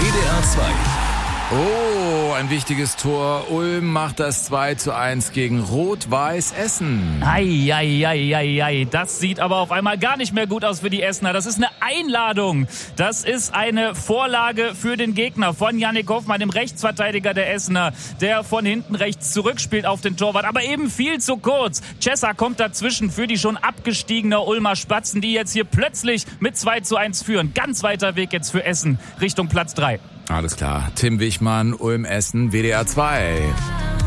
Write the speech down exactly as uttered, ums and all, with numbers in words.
D R zwei. Oh, ein wichtiges Tor. Ulm macht das zwei zu eins gegen Rot-Weiß Essen. Eieieiei, das sieht aber auf einmal gar nicht mehr gut aus für die Essener. Das ist eine Einladung. Das ist eine Vorlage für den Gegner von Yannick Hoffmann, dem Rechtsverteidiger der Essener, der von hinten rechts zurückspielt auf den Torwart, aber eben viel zu kurz. Cessa kommt dazwischen für die schon abgestiegene Ulmer Spatzen, die jetzt hier plötzlich mit zwei zu eins führen. Ganz weiter Weg jetzt für Essen Richtung Platz drei. Alles klar. Tim Wichmann, Ulm Essen, W D R zwei.